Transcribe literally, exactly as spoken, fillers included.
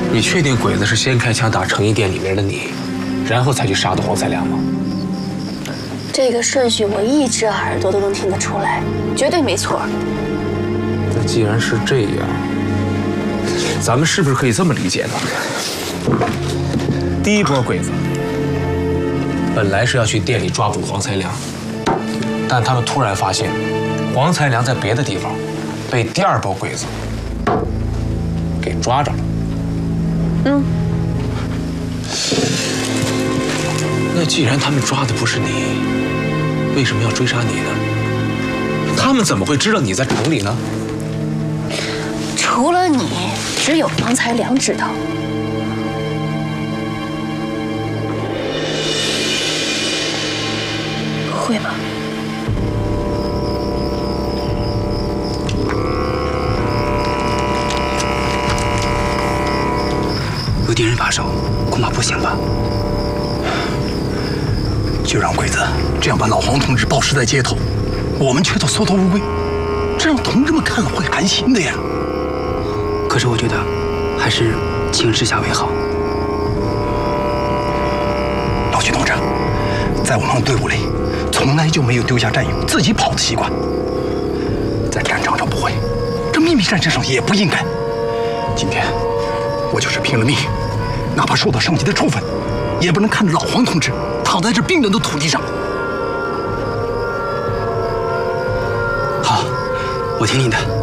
你确定鬼子是先开枪打成衣店里面的你，然后才去杀的黄才良吗？ 这个顺序我一只耳朵都能听得出来，绝对没错。 那既然是这样，咱们是不是可以这么理解呢？第一波鬼子本来是要去店里抓捕黄才良，但他们突然发现黄才良在别的地方被第二波鬼子给抓着了。 嗯。 那既然他们抓的不是你，为什么要追杀你呢？他们怎么会知道你在城里呢？ 除了你，只有黄才良知道。会吗？ 有敌人把守，恐怕不行吧？就让鬼子这样把老黄同志暴尸在街头，我们却都缩头乌龟，这让同志们看了会寒心的呀。 可是我觉得，还是请示下为好。 老徐同志，在我们队伍里，从来就没有丢下战友自己跑的习惯。在战场上不会，这秘密战争上也不应该。今天，我就是拼了命，哪怕受到上级的处分，也不能看着老黄同志躺在这冰冷的土地上。 好，我听你的。